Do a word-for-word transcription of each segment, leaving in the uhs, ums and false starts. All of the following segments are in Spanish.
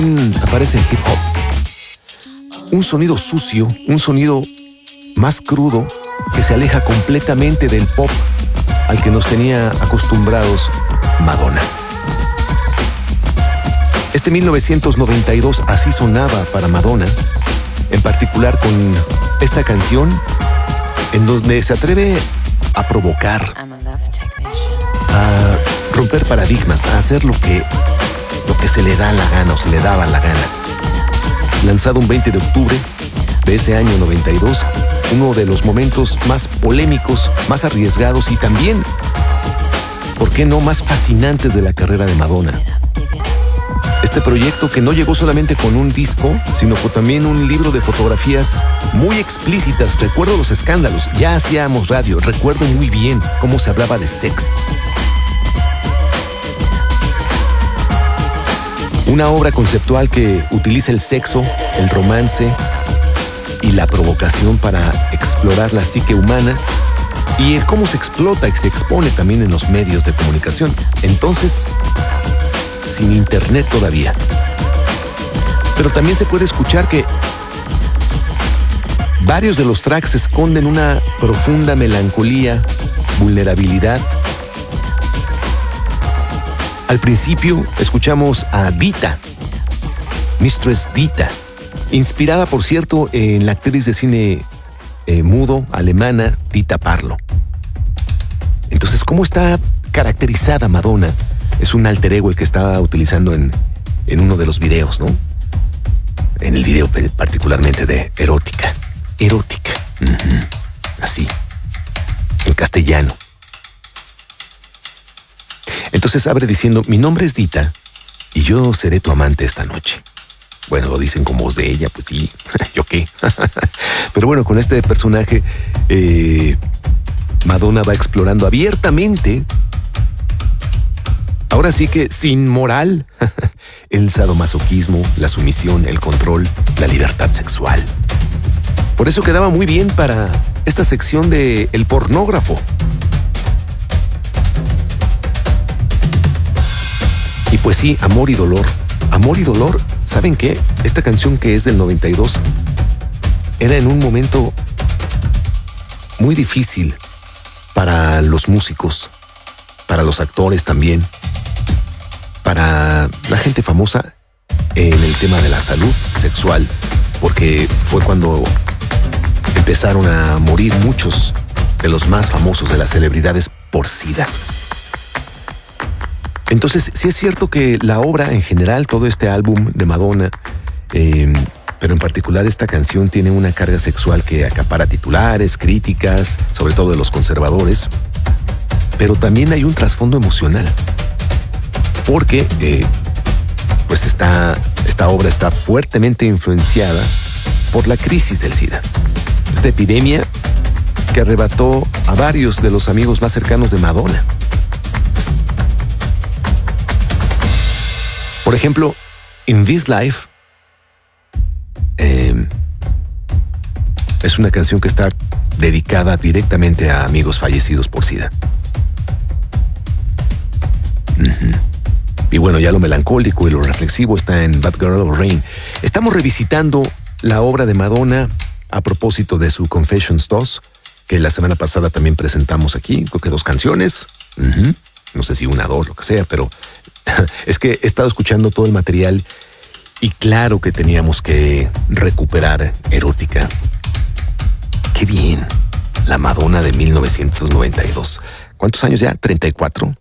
mm, aparece el hip hop. Un sonido sucio, un sonido más crudo que se aleja completamente del pop al que nos tenía acostumbrados Madonna. Este mil novecientos noventa y dos así sonaba para Madonna, en particular con esta canción en donde se atreve a provocar, a romper paradigmas, a hacer lo que, lo que se le da la gana o se le daba la gana. Lanzado un veinte de octubre de ese año noventa y dos, uno de los momentos más polémicos, más arriesgados y también, ¿por qué no?, más fascinantes de la carrera de Madonna. Este proyecto que no llegó solamente con un disco, sino con también un libro de fotografías muy explícitas. Recuerdo los escándalos, ya hacíamos radio, recuerdo muy bien cómo se hablaba de sex. Una obra conceptual que utiliza el sexo, el romance y la provocación para explorar la psique humana y el cómo se explota y se expone también en los medios de comunicación. Entonces, sin internet todavía. Pero también se puede escuchar que varios de los tracks esconden una profunda melancolía, vulnerabilidad. Al principio escuchamos a Dita, Mistress Dita, inspirada, por cierto, en la actriz de cine eh, mudo alemana Dita Parlo. Entonces, ¿cómo está caracterizada Madonna? Es un alter ego el que estaba utilizando en, en uno de los videos, ¿no? En el video particularmente de Erótica. Erótica. Uh-huh. Así. En castellano. Entonces abre diciendo: mi nombre es Dita y yo seré tu amante esta noche. Bueno, lo dicen con voz de ella, pues sí. ¿Yo qué? Pero bueno, con este personaje, eh, Madonna va explorando abiertamente, ahora sí que sin moral, el sadomasoquismo, la sumisión, el control, la libertad sexual. Por eso quedaba muy bien para esta sección de El Pornógrafo. Y pues sí, amor y dolor. Amor y dolor, ¿saben qué? Esta canción, que es del noventa y dos, era en un momento muy difícil para los músicos, para los actores también, para la gente famosa en el tema de la salud sexual, porque fue cuando empezaron a morir muchos de los más famosos, de las celebridades, por SIDA. Entonces, sí es cierto que la obra en general, todo este álbum de Madonna, eh, pero en particular esta canción, tiene una carga sexual que acapara titulares, críticas, sobre todo de los conservadores, pero también hay un trasfondo emocional, porque eh, pues esta, esta obra está fuertemente influenciada por la crisis del SIDA. Esta epidemia que arrebató a varios de los amigos más cercanos de Madonna. Por ejemplo, In This Life eh, es una canción que está dedicada directamente a amigos fallecidos por SIDA. Uh-huh. Y bueno, ya lo melancólico y lo reflexivo está en Bad Girl or Rain. Estamos revisitando la obra de Madonna a propósito de su Confessions dos, que la semana pasada también presentamos aquí. Creo que dos canciones. Uh-huh. No sé si una, dos, lo que sea, pero es que he estado escuchando todo el material y claro que teníamos que recuperar Erótica. ¡Qué bien! La Madonna de mil novecientos noventa y dos. ¿Cuántos años ya? ¿treinta y cuatro?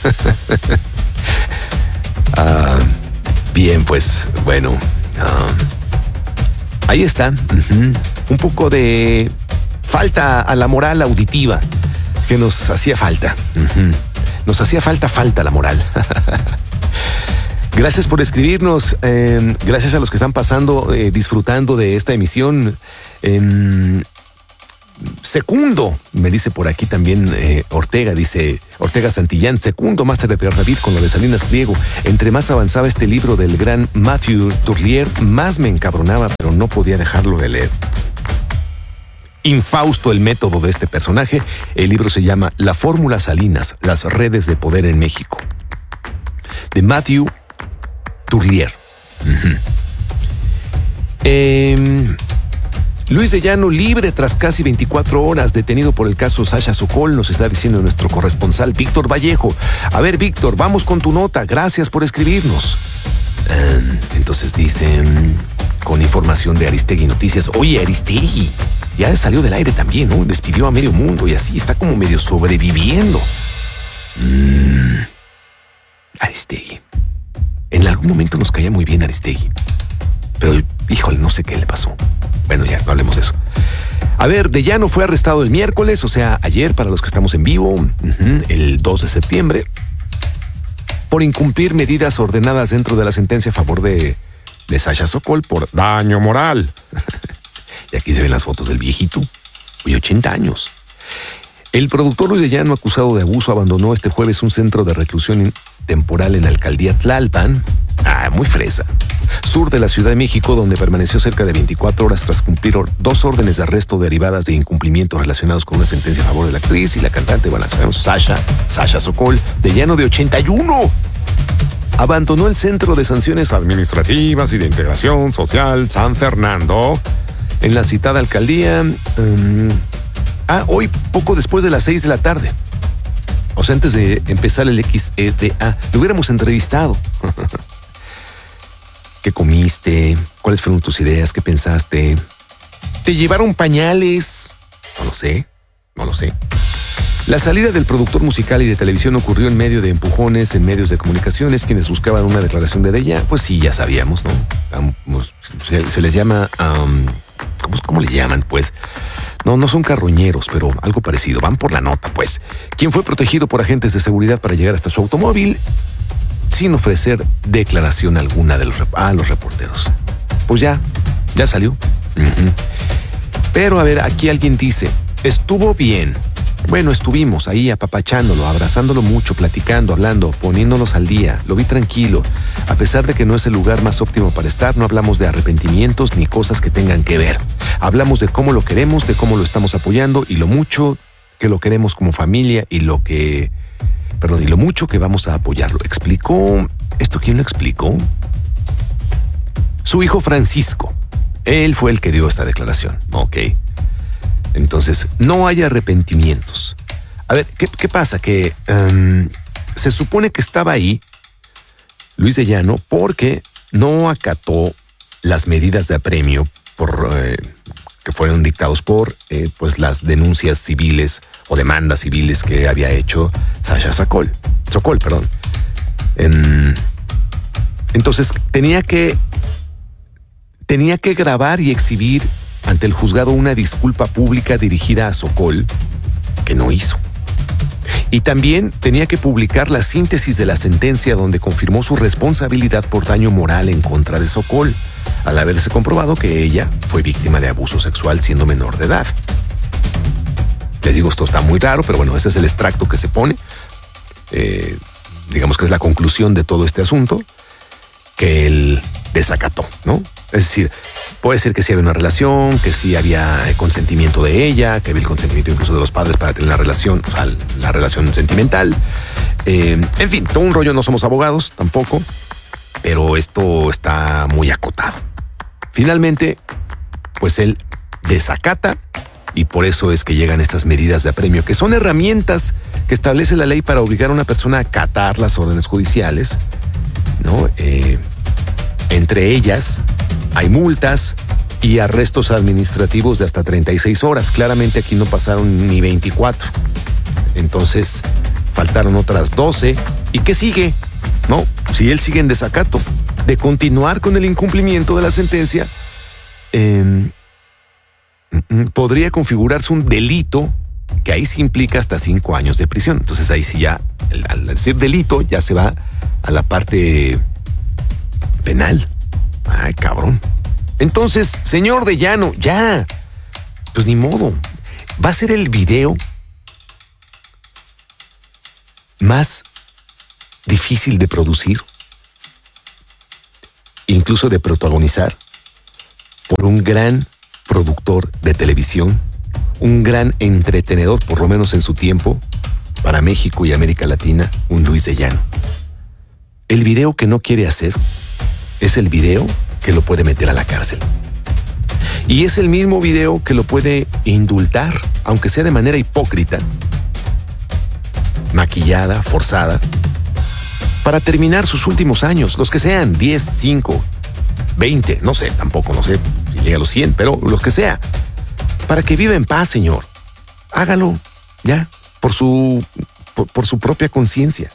ah, bien, pues, bueno. Ah, ahí está. Uh-huh. Un poco de falta a la moral auditiva que nos hacía falta. Uh-huh. Nos hacía falta, falta la moral. Gracias por escribirnos. Eh, gracias a los que están pasando, eh, disfrutando de esta emisión. Eh, Secundo, me dice por aquí también eh, Ortega, dice Ortega Santillán, Secundo, máster de David con lo de Salinas Pliego. Entre más avanzaba este libro del gran Matthew Turlier, más me encabronaba, pero no podía dejarlo de leer. Infausto el método de este personaje. El libro se llama La Fórmula Salinas, las redes de poder en México, de Matthew Turlier. Uh-huh. Eh, Luis de Llano libre tras casi veinticuatro horas, detenido por el caso Sasha Sokol, nos está diciendo nuestro corresponsal Víctor Vallejo. A ver, Víctor, vamos con tu nota. Gracias por escribirnos. Um, entonces dicen, con información de Aristegui Noticias. Oye, Aristegui ya salió del aire también, ¿no? Despidió a medio mundo y así está como medio sobreviviendo. Mm, Aristegui. En algún momento nos caía muy bien Aristegui. Pero, híjole, no sé qué le pasó. Bueno, ya, no hablemos de eso. A ver, De Llano fue arrestado el miércoles, o sea, ayer, para los que estamos en vivo, uh-huh, el dos de septiembre, por incumplir medidas ordenadas dentro de la sentencia a favor de, de Sasha Sokol por daño moral. Y aquí se ven las fotos del viejito, de ochenta años. El productor Luis de Llano, acusado de abuso, abandonó este jueves un centro de reclusión temporal en la alcaldía Tlalpan, ah, muy fresa, sur de la Ciudad de México, donde permaneció cerca de veinticuatro horas tras cumplir dos órdenes de arresto derivadas de incumplimientos relacionados con una sentencia a favor de la actriz y la cantante, bueno, sabemos, Sasha, Sasha Sokol, de Llano, de ochenta y uno. Abandonó el Centro de Sanciones Administrativas y de Integración Social San Fernando en la citada alcaldía, um, ah, hoy poco después de las seis de la tarde. O sea, antes de empezar el X E D A, lo hubiéramos entrevistado. ¿Qué comiste? ¿Cuáles fueron tus ideas? ¿Qué pensaste? ¿Te llevaron pañales? No lo sé, no lo sé. La salida del productor musical y de televisión ocurrió en medio de empujones en medios de comunicaciones, quienes buscaban una declaración de ella. Pues sí, ya sabíamos, ¿no? Um, se, se les llama... Um, ¿cómo, ¿Cómo le llaman, pues? No, no son carroñeros, pero algo parecido. Van por la nota, pues. Quien fue protegido por agentes de seguridad para llegar hasta su automóvil sin ofrecer declaración alguna de los, a los reporteros. Pues ya, ya salió. Uh-huh. Pero a ver, aquí alguien dice, estuvo bien. Bueno, estuvimos ahí apapachándolo, abrazándolo mucho, platicando, hablando, poniéndonos al día. Lo vi tranquilo. A pesar de que no es el lugar más óptimo para estar, no hablamos de arrepentimientos ni cosas que tengan que ver. Hablamos de cómo lo queremos, de cómo lo estamos apoyando y lo mucho que lo queremos como familia y lo que... Perdón, y lo mucho que vamos a apoyarlo. ¿Explicó? ¿Esto quién lo explicó? Su hijo Francisco. Él fue el que dio esta declaración. Ok. Entonces, no hay arrepentimientos. A ver, ¿qué, qué pasa? Que um, se supone que estaba ahí Luis de Llano porque no acató las medidas de apremio por, eh, que fueron dictados por eh, pues las denuncias civiles o demandas civiles que había hecho Sasha Sokol. Sokol, perdón. En, entonces, tenía que, tenía que grabar y exhibir ante el juzgado una disculpa pública dirigida a Sokol, que no hizo. Y también tenía que publicar la síntesis de la sentencia donde confirmó su responsabilidad por daño moral en contra de Sokol, al haberse comprobado que ella fue víctima de abuso sexual siendo menor de edad. Les digo, esto está muy raro, pero bueno, ese es el extracto que se pone. Eh, digamos que es la conclusión de todo este asunto, que él desacató, ¿no? Es decir, puede ser que sí había una relación, que sí había consentimiento de ella, que había el consentimiento incluso de los padres para tener la relación, o sea, la relación sentimental. Eh, en fin, todo un rollo, no somos abogados tampoco, pero esto está muy acotado. Finalmente, pues él desacata y por eso es que llegan estas medidas de apremio, que son herramientas que establece la ley para obligar a una persona a acatar las órdenes judiciales, ¿no? Eh, entre ellas hay multas y arrestos administrativos de hasta treinta y seis horas. Claramente aquí no pasaron ni veinticuatro. Entonces, faltaron otras doce. ¿Y qué sigue? No, si él sigue en desacato de continuar con el incumplimiento de la sentencia, eh, podría configurarse un delito que ahí sí implica hasta cinco años de prisión. Entonces ahí sí ya, al decir delito, ya se va a la parte penal. Ay, cabrón. Entonces, señor de Llano, ya. Pues ni modo. Va a ser el video más difícil de producir, incluso de protagonizar, por un gran productor de televisión, un gran entretenedor, por lo menos en su tiempo, para México y América Latina, un Luis de Llano. El video que no quiere hacer es el video que lo puede meter a la cárcel. Y es el mismo video que lo puede indultar, aunque sea de manera hipócrita, maquillada, forzada, para terminar sus últimos años, los que sean, diez, cinco, veinte, no sé, tampoco, no sé si llega a los cien, pero los que sea, para que viva en paz, señor. Hágalo, ya, por su, por, por su propia conciencia.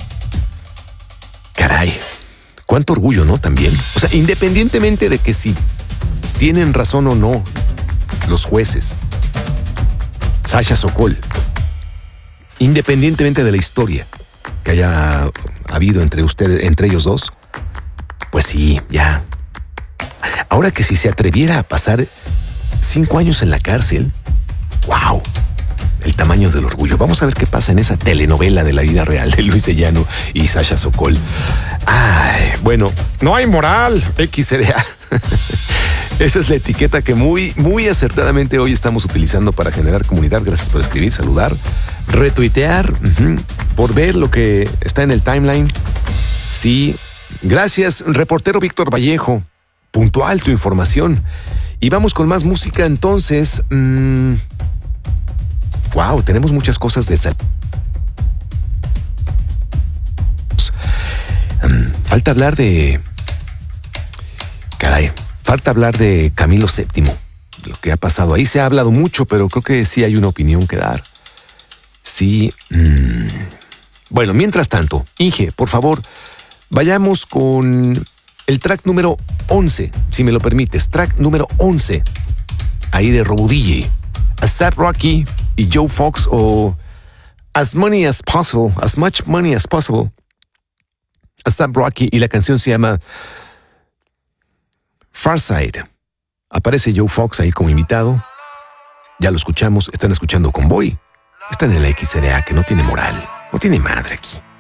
Caray, cuánto orgullo, ¿no? También. O sea, independientemente de que si tienen razón o no los jueces, Sasha Sokol, independientemente de la historia que haya habido entre ustedes, entre ellos dos, pues sí, ya. Ahora que si se atreviera a pasar cinco años en la cárcel, wow, el tamaño del orgullo. Vamos a ver qué pasa en esa telenovela de la vida real de Luis de Llano y Sasha Sokol. Ay, bueno, no hay moral, X R A. Esa es la etiqueta que muy, muy acertadamente hoy estamos utilizando para generar comunidad. Gracias por escribir, saludar, retuitear, uh-huh, por ver lo que está en el timeline. Sí, gracias, reportero Víctor Vallejo. Puntual tu información. Y vamos con más música entonces. Mmm, wow, tenemos muchas cosas de esa. Um, falta hablar de... Caray. Falta hablar de Camilo séptimo, lo que ha pasado. Ahí se ha hablado mucho, pero creo que sí hay una opinión que dar. Sí. Mmm. Bueno, mientras tanto, Inge, por favor, vayamos con el track número once, si me lo permites. Track número once, ahí de Robo D J, A$AP Rocky y Joe Fox, o As Money As Possible, As Much Money As Possible. A$AP Rocky, y la canción se llama Farside. Aparece Joe Fox ahí como invitado. Ya lo escuchamos. Están escuchando Convoy. Están en la X R A, que no tiene moral. No tiene madre aquí.